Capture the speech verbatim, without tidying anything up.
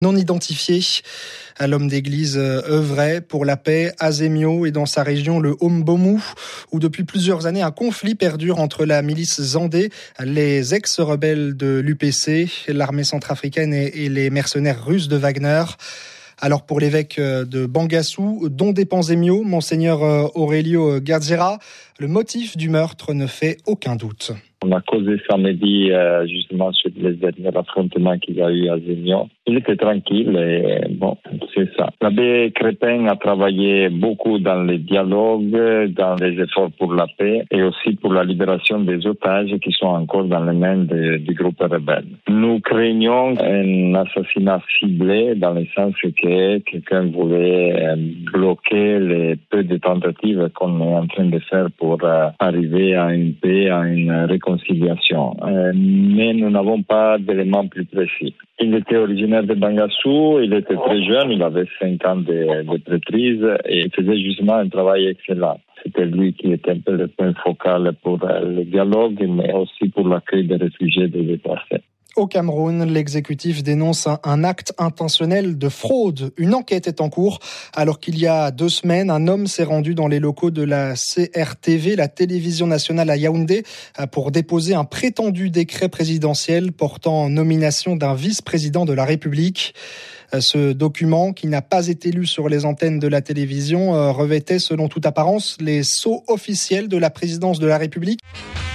Non identifié. L'homme d'église œuvrait pour la paix à Zemio et dans sa région, le Hombomu, où depuis plusieurs années, un conflit perdure entre la milice Zandé, les ex-rebelles de l'U P C, l'armée centrafricaine et les mercenaires russes de Wagner. Alors pour l'évêque de Bangassou, dont dépend Zemio, Monseigneur Aurelio Gadzera, le motif du meurtre ne fait aucun doute. On a causé samedi euh, justement sur les derniers affrontements qu'il y a eu à Zemio. Il était tranquille et bon, c'est ça. L'abbé Crépin a travaillé beaucoup dans les dialogues, dans les efforts pour la paix et aussi pour la libération des otages qui sont encore dans les mains de, du groupe rebelle. Nous craignons un assassinat ciblé dans le sens que quelqu'un voulait bloquer les peu de tentatives qu'on est en train de faire pour euh, arriver à une paix, à une réconciliation. Euh, mais nous n'avons pas d'éléments plus précis. Il était originaire de Bangassou, il était très jeune, il avait cinq ans de, de prêtrise et il faisait justement un travail excellent. C'était lui qui était un peu le point focal pour le dialogue, mais aussi pour l'accueil des réfugiés des déplacés. Au Cameroun, l'exécutif dénonce un, un acte intentionnel de fraude. Une enquête est en cours, alors qu'il y a deux semaines, un homme s'est rendu dans les locaux de la C R T V, la télévision nationale à Yaoundé, pour déposer un prétendu décret présidentiel portant nomination d'un vice-président de la République. Ce document, qui n'a pas été lu sur les antennes de la télévision, revêtait selon toute apparence les sceaux officiels de la présidence de la République.